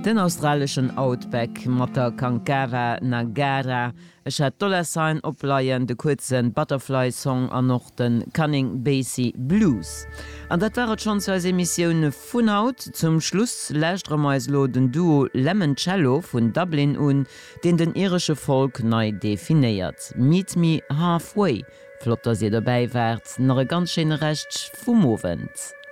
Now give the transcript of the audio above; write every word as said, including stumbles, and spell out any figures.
Den australischen Outback mat der Kankara Nagara ech hat dolle sein opleiien de kurzen Butterfly-Song an noch den Cunning Basie Blues. An dat waret schon zu als Emissionioune vun haut. Zum Schluss lächtre meislo den Duo Lemoncello vun Dublin un, den den irische Volk nei definiiert. Meet me halfway, flotter se dabei wärt nach e ganz schön recht vum Moment.